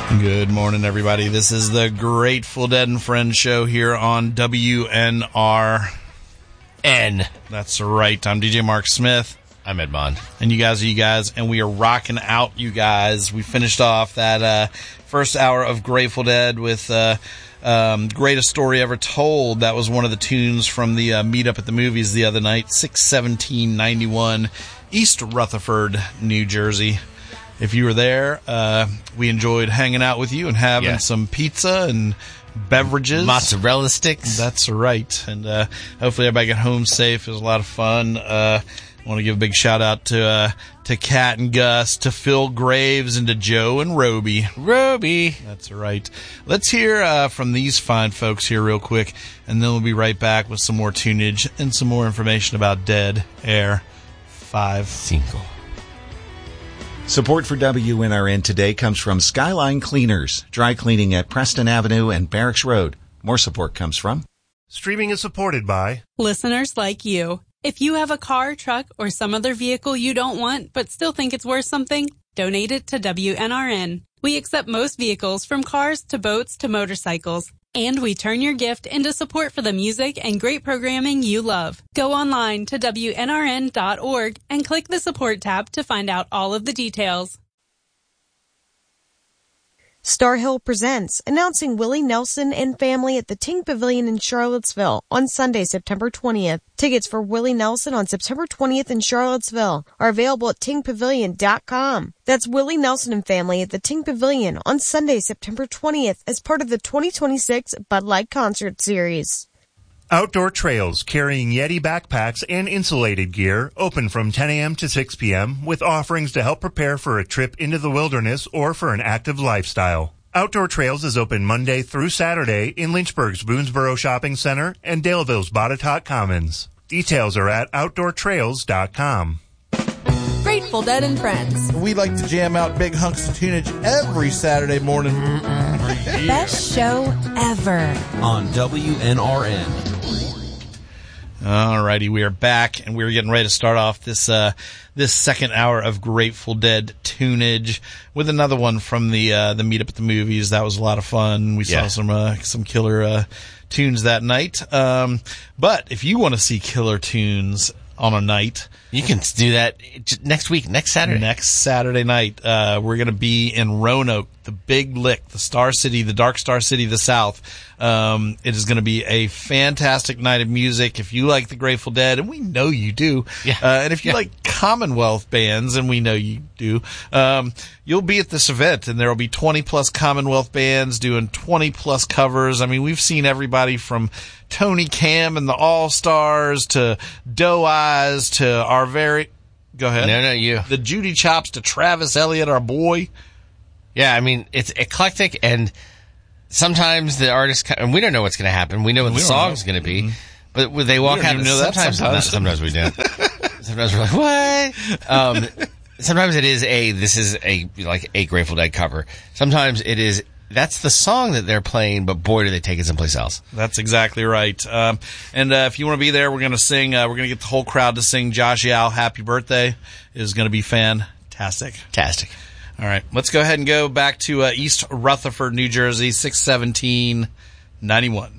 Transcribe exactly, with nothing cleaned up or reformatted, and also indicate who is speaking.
Speaker 1: Good morning, everybody. This is the Grateful Dead and Friends show here on W N R N. That's right. I'm D J Mark Smith.
Speaker 2: I'm Ed Bond.
Speaker 1: And you guys are you guys, and we are rocking out, you guys. We finished off that uh, first hour of Grateful Dead with uh, um, Greatest Story Ever Told. That was one of the tunes from the uh, meetup at the movies the other night, six seventeen ninety-one, East Rutherford, New Jersey. If you were there, uh, we enjoyed hanging out with you and having
Speaker 2: yeah.
Speaker 1: some pizza and beverages.
Speaker 2: Mozzarella sticks.
Speaker 1: That's right. And uh, hopefully everybody got home safe. It was a lot of fun. Uh, I want to give a big shout out to uh, to Kat and Gus, to Phil Graves, and to Joe and Roby.
Speaker 2: Roby.
Speaker 1: That's right. Let's hear uh, from these fine folks here real quick, and then we'll be right back with some more tunage and some more information about Dead Air five.
Speaker 2: Cinco.
Speaker 3: Support for W N R N today comes from Skyline Cleaners, dry cleaning at Preston Avenue and Barracks Road. More support comes from...
Speaker 4: Streaming is supported by...
Speaker 5: listeners like you. If you have a car, truck, or some other vehicle you don't want but still think it's worth something, donate it to W N R N. We accept most vehicles, from cars to boats to motorcycles. And we turn your gift into support for the music and great programming you love. Go online to W N R N dot org and click the support tab to find out all of the details.
Speaker 6: Star Hill presents, announcing Willie Nelson and family at the Ting Pavilion in Charlottesville on Sunday, September twentieth. Tickets for Willie Nelson on September twentieth in Charlottesville are available at ting pavilion dot com. That's Willie Nelson and family at the Ting Pavilion on Sunday, September twentieth as part of the twenty twenty-six Bud Light Concert Series.
Speaker 4: Outdoor Trails, carrying Yeti backpacks and insulated gear, open from ten a.m. to six p.m. with offerings to help prepare for a trip into the wilderness or for an active lifestyle. Outdoor Trails is open Monday through Saturday in Lynchburg's Boonesboro Shopping Center and Daleville's Botetourt Commons. Details are at outdoor trails dot com.
Speaker 7: Grateful Dead and Friends.
Speaker 1: We like to jam out big hunks of tunage every Saturday morning.
Speaker 7: Best show ever.
Speaker 8: On W N R N.
Speaker 1: Alrighty, we are back, and we're getting ready to start off this uh, this second hour of Grateful Dead tunage with another one from the uh, the meetup at the movies. That was a lot of fun. We
Speaker 2: yeah.
Speaker 1: saw some uh, some killer uh, tunes that night. Um, but if you want to see killer tunes on a night,
Speaker 2: you can do that next week, next Saturday.
Speaker 1: Next Saturday night, uh, we're going to be in Roanoke, the Big Lick, the Star City, the Dark Star City of the South. Um, it is going to be a fantastic night of music. If you like the Grateful Dead, and we know you do,
Speaker 2: yeah.
Speaker 1: uh, and if you
Speaker 2: yeah.
Speaker 1: like Commonwealth bands, and we know you do, um, you'll be at this event, and there will be twenty plus Commonwealth bands doing twenty plus covers. I mean, we've seen everybody from Tony Cam and the All-Stars to Doe Eyes to our very... Go ahead.
Speaker 2: No, no, you.
Speaker 1: The Judy Chops to Travis Elliott, our boy.
Speaker 2: Yeah, I mean, it's eclectic, and sometimes the artists... And we don't know what's going to happen. We know what
Speaker 1: we
Speaker 2: the song's going to be. Mm-hmm. But when they walk
Speaker 1: we don't
Speaker 2: out...
Speaker 1: Even know
Speaker 2: sometimes,
Speaker 1: that sometimes.
Speaker 2: sometimes we do. Sometimes we're like, what? Um, sometimes it is a... This is a like a Grateful Dead cover. Sometimes it is... That's the song that they're playing, but boy, do they take it someplace else.
Speaker 1: That's exactly right. Um, and uh, if you want to be there, we're going to sing, uh, we're going to get the whole crowd to sing Josh Yao Happy Birthday. It is going to be fantastic.
Speaker 2: Fantastic.
Speaker 1: All right, let's go ahead and go back to uh, East Rutherford, New Jersey, six seventeen ninety-one.